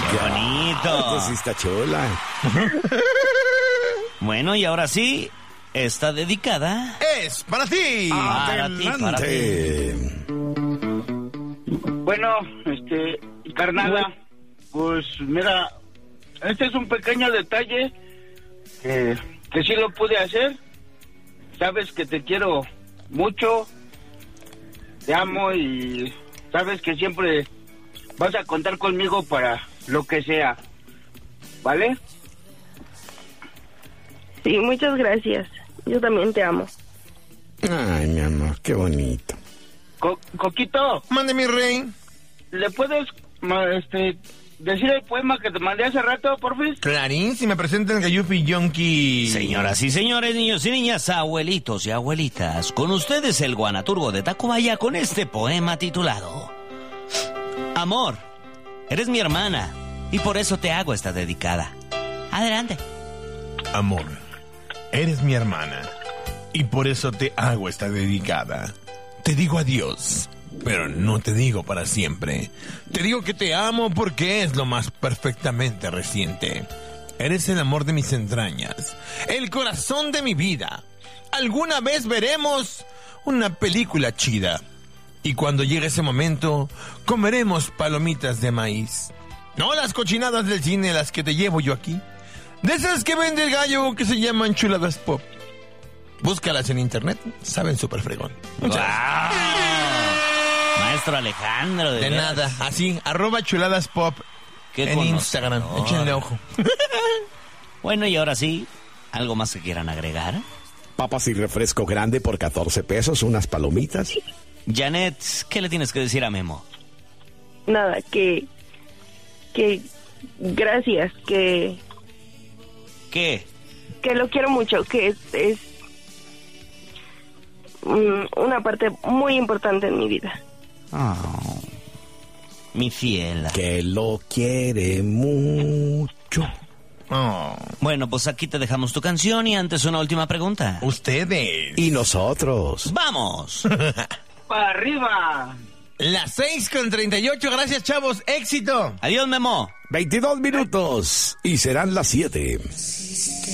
¡Qué bonito! Sí está chula. Bueno, y ahora sí, está dedicada... ¡Es para ti! Para ti. Bueno, carnala, pues mira, este es un pequeño detalle que sí lo pude hacer. Sabes que te quiero mucho, te amo y sabes que siempre vas a contar conmigo para lo que sea, ¿vale? Sí, muchas gracias. Yo también te amo. Ay, mi amor, qué bonito. Coquito. Mande, mi rey. ¿Le puedes, decir el poema que te mandé hace rato, porfis? Clarín, si me presentan Gayufi Yonki. Señoras y señores, niños y niñas, abuelitos y abuelitas, con ustedes el Guanaturbo de Tacubaya con este poema titulado Amor, eres mi hermana y por eso te hago esta dedicada. Adelante. Amor, eres mi hermana y por eso te hago esta dedicada. Te digo adiós, pero no te digo para siempre. Te digo que te amo porque es lo más perfectamente reciente. Eres el amor de mis entrañas, el corazón de mi vida. Alguna vez veremos una película chida. Y cuando llegue ese momento, comeremos palomitas de maíz. No las cochinadas del cine, las que te llevo yo aquí. De esas que vende el gallo que se llaman chuladas pop. Búscalas en internet, saben súper fregón. ¡Wow! Maestro Alejandro. De nada, así, @chuladaspop en Instagram. Échenle ojo. Bueno, y ahora sí, ¿algo más que quieran agregar? Papas y refresco grande por 14 pesos, unas palomitas. Janet, ¿qué le tienes que decir a Memo? Nada, que gracias, ¿Qué? que lo quiero mucho, que es una parte muy importante en mi vida. Oh, mi fiel. Que lo quiere mucho. Oh. Bueno, pues aquí te dejamos tu canción y antes una última pregunta. Ustedes. Y nosotros. ¡Vamos! ¡Para arriba! Las 6:38, gracias, chavos, éxito. Adiós, Memo. 22 minutos y serán las 7.